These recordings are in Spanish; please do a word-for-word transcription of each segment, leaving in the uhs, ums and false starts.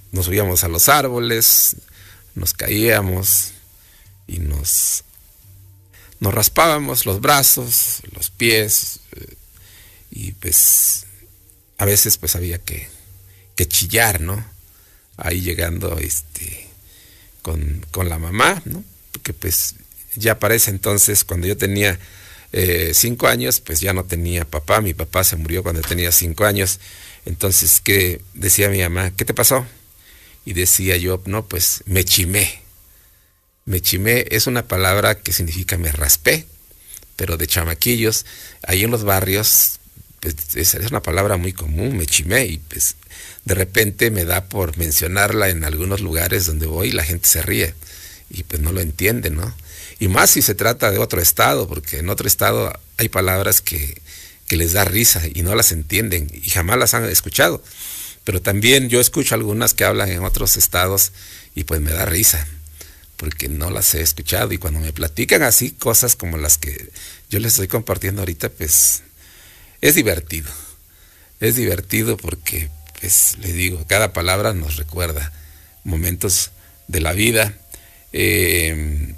nos subíamos a los árboles, nos caíamos y nos, nos raspábamos los brazos, los pies, y pues a veces pues había que, que chillar, ¿no? Ahí llegando este con, con la mamá, ¿no? Porque pues ya para ese entonces, cuando yo tenía eh, cinco años, pues ya no tenía papá, mi papá se murió cuando tenía cinco años. Entonces, ¿qué decía mi mamá? ¿Qué te pasó? Y decía yo, no, pues me chimé. Me chimé es una palabra que significa me raspé, pero de chamaquillos, ahí en los barrios, pues es, es una palabra muy común, me chimé, y pues de repente me da por mencionarla en algunos lugares donde voy y la gente se ríe, y pues no lo entiende, ¿no? Y más si se trata de otro estado, porque en otro estado hay palabras que, que les da risa y no las entienden y jamás las han escuchado. Pero también yo escucho algunas que hablan en otros estados y pues me da risa, porque no las he escuchado. Y cuando me platican así cosas como las que yo les estoy compartiendo ahorita, pues es divertido. Es divertido porque, pues les digo, cada palabra nos recuerda momentos de la vida. Eh,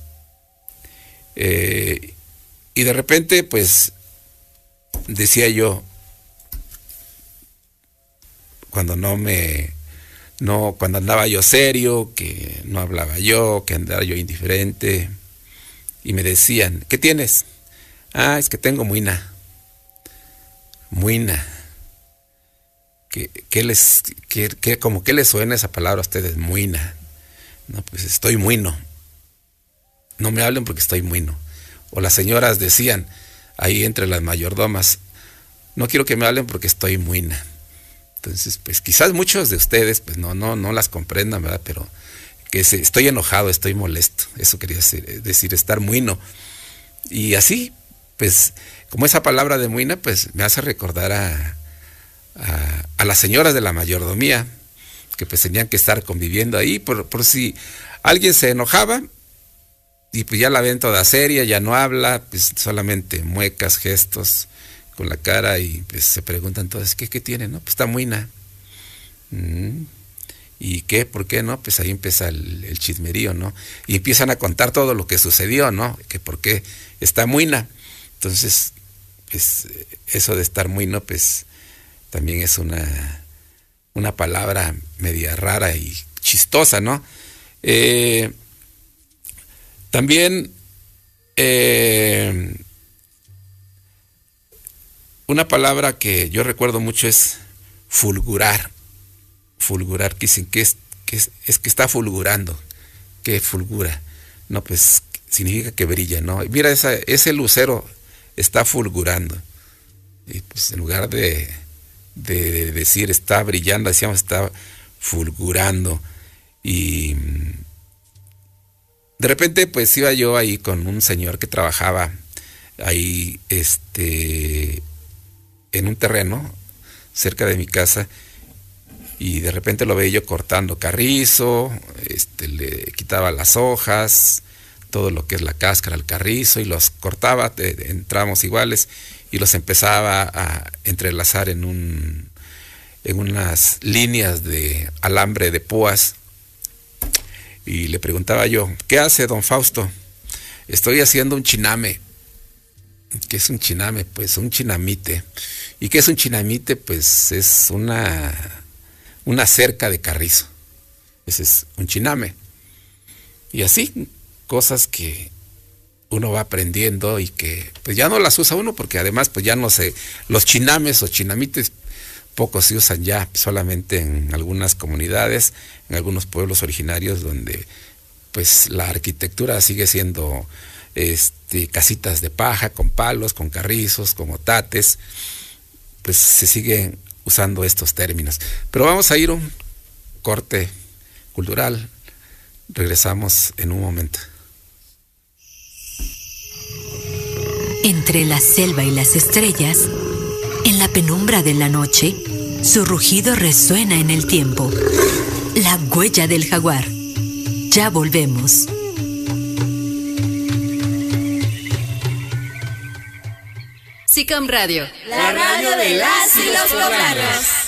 eh, y de repente, pues, decía yo, cuando no me, no, cuando andaba yo serio, que no hablaba yo, que andaba yo indiferente, y me decían, ¿qué tienes? Ah, es que tengo muina. Muina. ¿Qué, qué les, qué, qué, como qué les suena esa palabra a ustedes? Muina. No, pues estoy muino. No me hablen porque estoy muino. O las señoras decían, ahí entre las mayordomas, no quiero que me hablen porque estoy muina. Entonces, pues quizás muchos de ustedes, pues no, no, no las comprendan, ¿verdad? Pero que se, estoy enojado, estoy molesto. Eso quería decir, decir estar muino. Y así, pues, como esa palabra de muina, pues me hace recordar a, a, a las señoras de la mayordomía, que pues tenían que estar conviviendo ahí, por, por si alguien se enojaba, y pues ya la ven toda seria, ya no habla, pues solamente muecas, gestos con la cara, y pues se preguntan todos, ¿qué, qué tiene? No, pues está muina. Mm. ¿Y qué? ¿Por qué no? Pues ahí empieza el, el chismerío, ¿no? Y empiezan a contar todo lo que sucedió, ¿no? Que por qué está muina. Entonces, pues eso de estar muino, pues también es una, una palabra media rara y chistosa, ¿no? Eh, también eh, una palabra que yo recuerdo mucho es fulgurar. Fulgurar, que dicen que es que, es, es que está fulgurando, que fulgura. No, pues significa que brilla, ¿no? Mira, esa, ese lucero está fulgurando. Y pues en lugar de, de, de decir está brillando, decíamos está fulgurando. Y de repente pues iba yo ahí con un señor que trabajaba ahí este en un terreno cerca de mi casa, y de repente lo veía yo cortando carrizo, este, le quitaba las hojas, todo lo que es la cáscara al carrizo, y los cortaba en tramos iguales y los empezaba a entrelazar en un en unas líneas de alambre de púas. Y le preguntaba yo, ¿qué hace don Fausto? Estoy haciendo un chiname. ¿Qué es un chiname? Pues un chinamite. ¿Y qué es un chinamite? Pues es una, una cerca de carrizo. Ese es un chiname. Y así, cosas que uno va aprendiendo y que pues ya no las usa uno, porque además pues ya no sé, los chinames o chinamites pocos se usan ya, solamente en algunas comunidades, en algunos pueblos originarios donde pues la arquitectura sigue siendo este, casitas de paja, con palos, con carrizos, con otates, pues se siguen usando estos términos. Pero vamos a ir a un corte cultural, regresamos en un momento. Entre la selva y las estrellas, en la penumbra de la noche, su rugido resuena en el tiempo. La huella del jaguar. Ya volvemos. SICAM Radio, la radio de las y los poblanos.